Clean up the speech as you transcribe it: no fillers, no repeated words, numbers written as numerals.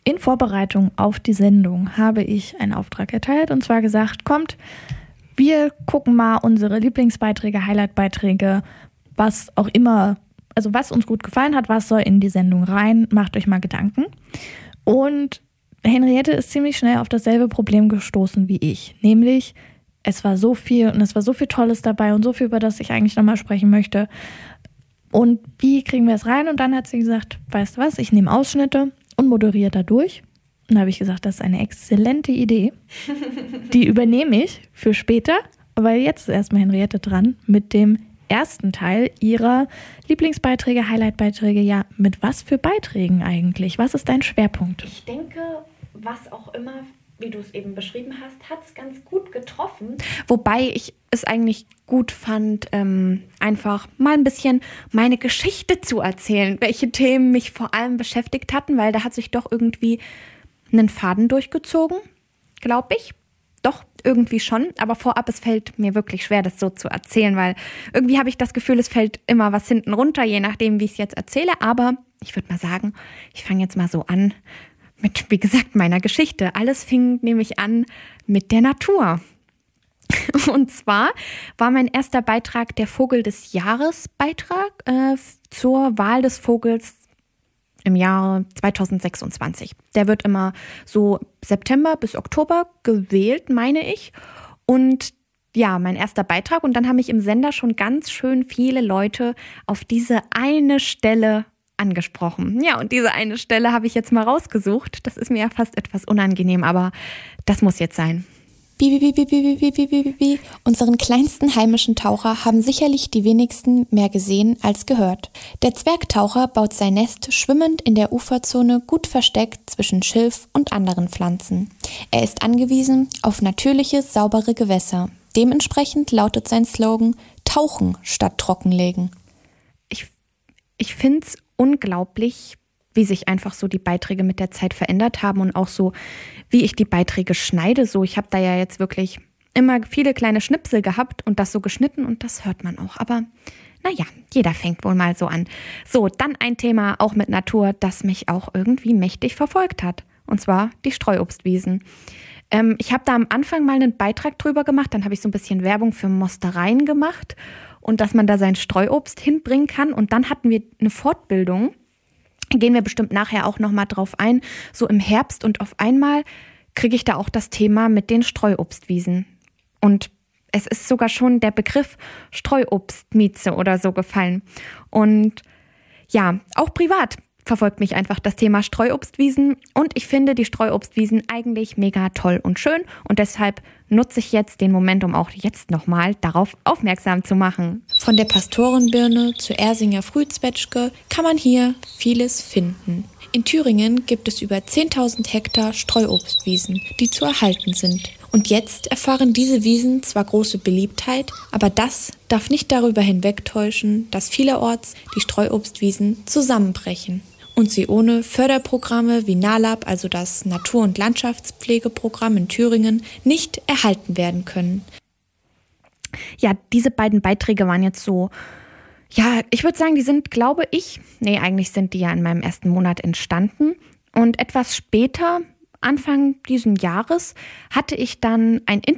In Vorbereitung auf die Sendung habe ich einen Auftrag erteilt und zwar gesagt, kommt, wir gucken mal unsere Lieblingsbeiträge, Highlightbeiträge, was auch immer, also was uns gut gefallen hat, was soll in die Sendung rein, macht euch mal Gedanken. Und Henriette ist ziemlich schnell auf dasselbe Problem gestoßen wie ich, nämlich es war so viel und es war so viel Tolles dabei und so viel, über das ich eigentlich nochmal sprechen möchte. Und wie kriegen wir es rein? Und dann hat sie gesagt, weißt du was, ich nehme Ausschnitte und moderiere da durch. Und da habe ich gesagt, das ist eine exzellente Idee. Die übernehme ich für später, aber jetzt ist erstmal Henriette dran mit dem ersten Teil ihrer Lieblingsbeiträge, Highlightbeiträge. Ja, mit was für Beiträgen eigentlich? Was ist dein Schwerpunkt? Ich denke, was auch immer, wie du es eben beschrieben hast, hat es ganz gut getroffen. Wobei ich es eigentlich gut fand, einfach mal ein bisschen meine Geschichte zu erzählen, welche Themen mich vor allem beschäftigt hatten, weil da hat sich doch irgendwie einen Faden durchgezogen, glaube ich. Doch, irgendwie schon. Aber vorab, es fällt mir wirklich schwer, das so zu erzählen, weil irgendwie habe ich das Gefühl, es fällt immer was hinten runter, je nachdem, wie ich es jetzt erzähle. Aber ich würde mal sagen, ich fange jetzt mal so an mit, wie gesagt, meiner Geschichte. Alles fing nämlich an mit der Natur. Und zwar war mein erster Beitrag der Vogel des Jahres Beitrag zur Wahl des Vogels im Jahre 2026. Der wird immer so September bis Oktober gewählt, meine ich. Und ja, mein erster Beitrag. Und dann haben mich im Sender schon ganz schön viele Leute auf diese eine Stelle angesprochen. Ja, und diese eine Stelle habe ich jetzt mal rausgesucht. Das ist mir ja fast etwas unangenehm, aber das muss jetzt sein. Unseren kleinsten heimischen Taucher haben sicherlich die wenigsten mehr gesehen als gehört. Der Zwergtaucher baut sein Nest schwimmend in der Uferzone gut versteckt zwischen Schilf und anderen Pflanzen. Er ist angewiesen auf natürliche, saubere Gewässer. Dementsprechend lautet sein Slogan: Tauchen statt Trockenlegen. Ich finde es unglaublich, wie sich einfach so die Beiträge mit der Zeit verändert haben und auch so, wie ich die Beiträge schneide. So, ich habe da ja jetzt wirklich immer viele kleine Schnipsel gehabt und das so geschnitten und das hört man auch. Aber naja, jeder fängt wohl mal so an. So, dann ein Thema auch mit Natur, das mich auch irgendwie mächtig verfolgt hat. Und zwar die Streuobstwiesen. Ich habe da am Anfang mal einen Beitrag drüber gemacht, dann habe ich so ein bisschen Werbung für Mostereien gemacht und dass man da sein Streuobst hinbringen kann. Und dann hatten wir eine Fortbildung, gehen wir bestimmt nachher auch nochmal drauf ein, so im Herbst, und auf einmal kriege ich da auch das Thema mit den Streuobstwiesen. Und es ist sogar schon der Begriff Streuobstmieze oder so gefallen. Und ja, auch privat verfolgt mich einfach das Thema Streuobstwiesen und ich finde die Streuobstwiesen eigentlich mega toll und schön und deshalb nutze ich jetzt den Moment, um auch jetzt nochmal darauf aufmerksam zu machen. Von der Pastorenbirne zur Ersinger Frühzwetschge kann man hier vieles finden. In Thüringen gibt es über 10.000 Hektar Streuobstwiesen, die zu erhalten sind. Und jetzt erfahren diese Wiesen zwar große Beliebtheit, aber das darf nicht darüber hinwegtäuschen, dass vielerorts die Streuobstwiesen zusammenbrechen und sie ohne Förderprogramme wie NALAB, also das Natur- und Landschaftspflegeprogramm in Thüringen, nicht erhalten werden können. Ja, diese beiden Beiträge waren jetzt so, ja, ich würde sagen, die sind, eigentlich sind die ja in meinem ersten Monat entstanden und etwas später, Anfang diesen Jahres, hatte ich dann ein